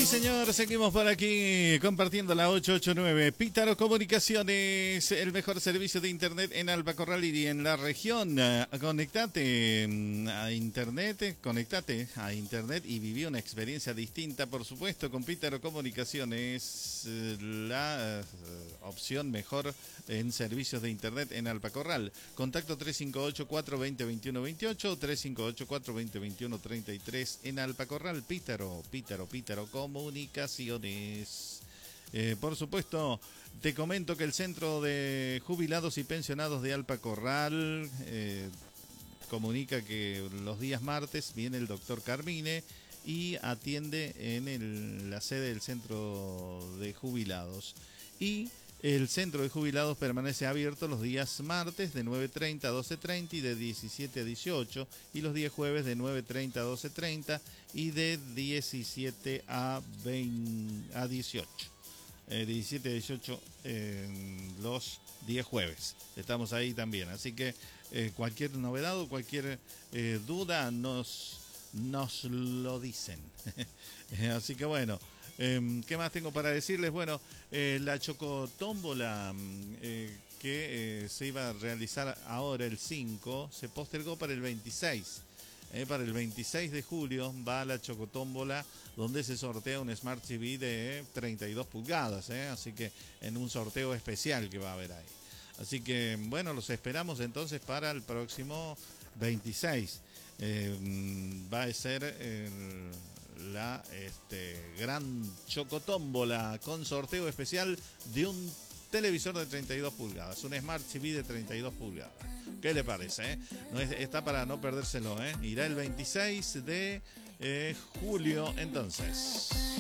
señor, seguimos por aquí compartiendo la 889. Pítaro Comunicaciones, el mejor servicio de internet en Albacorral y en la región. Conectate a internet, y viví una experiencia distinta, por supuesto, con Pítaro Comunicaciones, la opción mejor en servicios de internet en Albacorral. Contacto 358-420-2128, 358-420-2133 en Albacorral. Pítaro Comunicaciones. Por supuesto, te comento que el Centro de Jubilados y Pensionados de Albacorral comunica que los días martes viene el doctor Carmine y atiende en la sede del Centro de Jubilados. Y el Centro de Jubilados permanece abierto los días martes de 9:30 a 12:30 y de 17 a 18, y los días jueves de 9:30 a 12:30 y de 17 a 18. 17 a 18 los días jueves. Estamos ahí también. Así que cualquier novedad o cualquier duda nos lo dicen. Así que bueno. ¿Qué más tengo para decirles? Bueno, la chocotómbola que se iba a realizar ahora el 5 se postergó para el 26. Para el 26 de julio va la chocotómbola donde se sortea un Smart TV de 32 pulgadas. Así que en un sorteo especial que va a haber ahí. Así que bueno, los esperamos entonces para el próximo 26. Va a ser la gran chocotómbola con sorteo especial de un televisor de 32 pulgadas, un Smart TV de 32 pulgadas. ¿Qué le parece? No está para no perdérselo. Irá el 26 de julio entonces.